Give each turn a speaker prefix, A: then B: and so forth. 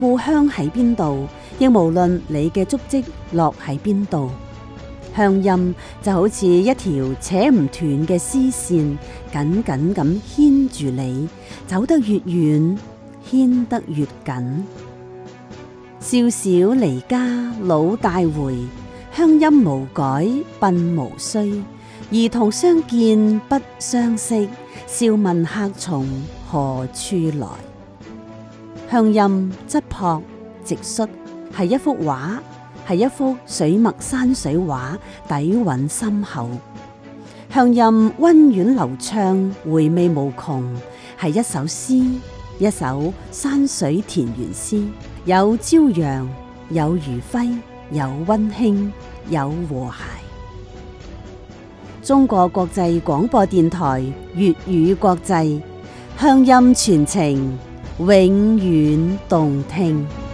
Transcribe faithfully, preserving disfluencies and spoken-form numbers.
A: 故鄉喺邊度，亦無論你嘅足跡落喺邊度。鄉音就好似一條扯唔斷嘅絲線，緊緊咁牽住你，走得越遠，牽得越緊。少小離家老大回，鄉音無改鬢無須。兒童相見不相識，笑問客從何處來。鄉音質樸直率，係一幅畫，係一幅水墨山水畫，底蘊深厚。鄉音溫婉流暢，回味無窮，係一首詩，一首山水田園詩，有朝陽，有餘暉，有溫馨，有和諧。中國國際廣播電台粵語國際，鄉音傳情，永遠動聽。